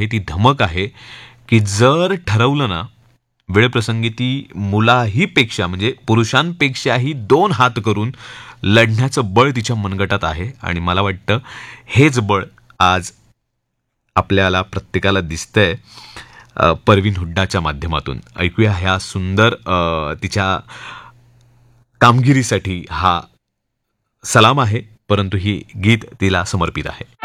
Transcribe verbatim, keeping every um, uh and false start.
आहे, ती धमक आहे, की जर ठरवलं ना, वेळप्रसंगी ती मुलाहीपेक्षा म्हणजे पुरुषांपेक्षाही दोन हात करून लढण्याचं बळ तिच्या मनगटात आहे आणि मला वाटतं हेच बळ आज आपल्याला प्रत्येकाला दिसतंय अ, परवीन हुड्डाच्या माध्यमातून. ऐकूया ह्या सुंदर अ, तिच्या कामगिरीसाठी हा सलाम आहे, परंतु ही गीत तिला समर्पित आहे.